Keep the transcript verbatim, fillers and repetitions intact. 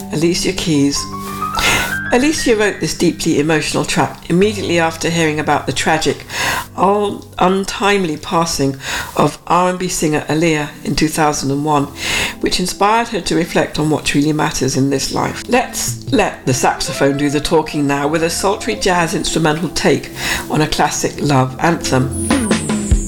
Alicia Keys. Alicia wrote this deeply emotional track immediately after hearing about the tragic, untimely passing of R and B singer Aaliyah in two thousand one, which inspired her to reflect on what truly matters in this life. Let's let the saxophone do the talking now with a sultry jazz instrumental take on a classic love anthem.